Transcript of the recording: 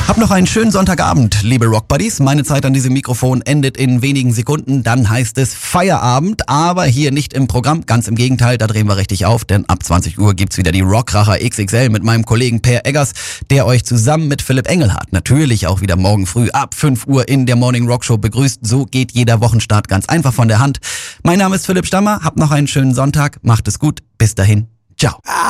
Hab noch einen schönen Sonntagabend, liebe Rockbuddies. Meine Zeit an diesem Mikrofon endet in wenigen Sekunden. Dann heißt es Feierabend, aber hier nicht im Programm. Ganz im Gegenteil, da drehen wir richtig auf, denn ab 20 Uhr gibt's wieder die Rockracher XXL mit meinem Kollegen Per Eggers, der euch zusammen mit Philipp Engelhardt natürlich auch wieder morgen früh ab 5 Uhr in der Morning Rock Show begrüßt. So geht jeder Wochenstart ganz einfach von der Hand. Mein Name ist Philipp Stammer, habt noch einen schönen Sonntag, macht es gut, bis dahin, ciao.